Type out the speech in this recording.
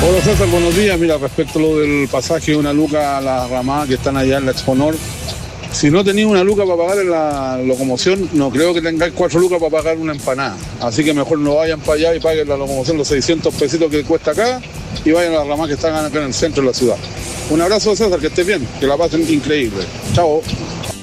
Hola César, buenos días. Mira, respecto a lo del pasaje de una luca a las ramadas que están allá en la Exponor, si no tenéis una luca para pagar en la locomoción, no creo que tengáis 4 lucas para pagar una empanada. Así que mejor no vayan para allá y paguen la locomoción los 600 pesitos que cuesta acá y vayan a las ramadas que están acá en el centro de la ciudad. Un abrazo César, que estés bien, que la pasen increíble. Chao.